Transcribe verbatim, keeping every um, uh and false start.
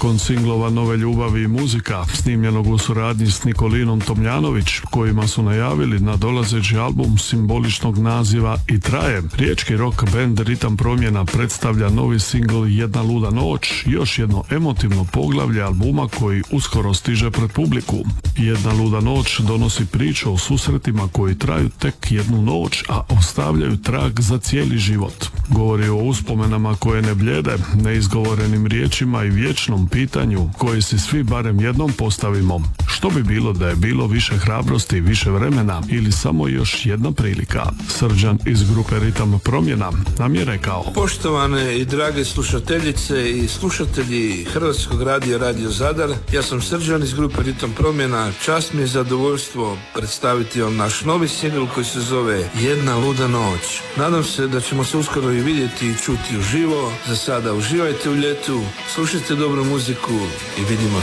Nakon singlova Nove ljubavi i muzika, snimljenog u suradnji s Nikolinom Tomljanović, kojima su najavili nadolazeći album simboličnog naziva I traje, riječki rock band Ritam promjena predstavlja novi singl Jedna luda noć, još jedno emotivno poglavlje albuma koji uskoro stiže pred publiku. Jedna luda noć donosi priču o susretima koji traju tek jednu noć, a ostavljaju trag za cijeli život. Govori o uspomenama koje ne bljede, neizgovorenim riječima i vječnom pitanju koji si svi barem jednom postavimo. Što bi bilo da je bilo više hrabrosti, više vremena ili samo još jedna prilika? Srđan iz grupe Ritam promjena nam je rekao: Poštovane i drage slušateljice i slušatelji Hrvatskog radija Radio Zadar, ja sam Srđan iz grupe Ritam promjena. Čast mi je zadovoljstvo predstaviti vam naš novi singl koji se zove Jedna luda noć. Nadam se da ćemo se uskoro i vidjeti i čuti uživo. Za sada uživajte u ljetu, slušajte dobru muziku i vidimo